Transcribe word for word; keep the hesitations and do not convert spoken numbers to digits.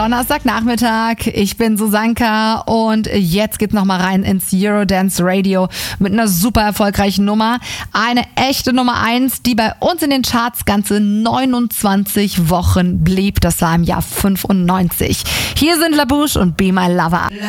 Donnerstagnachmittag, ich bin Susanka und jetzt geht's nochmal rein ins Eurodance Radio mit einer super erfolgreichen Nummer. Eine echte Nummer eins, die bei uns in den Charts ganze neunundzwanzig Wochen blieb. Das war im Jahr fünfundneunzig. Hier sind La Bouche und Be My Lover.